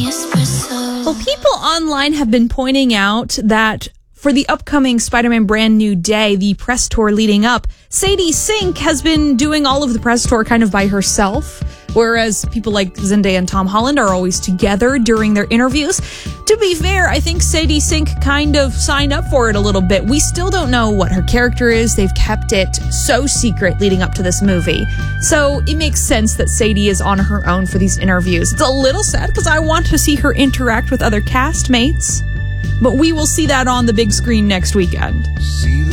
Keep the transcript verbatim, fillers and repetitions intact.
Well, people online have been pointing out that for the upcoming Spider-Man Brand New Day, the press tour leading up, Sadie Sink has been doing all of the press tour kind of by herself, whereas people like Zendaya and Tom Holland are always together during their interviews. To be fair, I think Sadie Sink kind of signed up for it a little bit. We still don't know what her character is. They've kept it so secret leading up to this movie. So it makes sense that Sadie is on her own for these interviews. It's a little sad because I want to see her interact with other castmates, but we will see that on the big screen next weekend.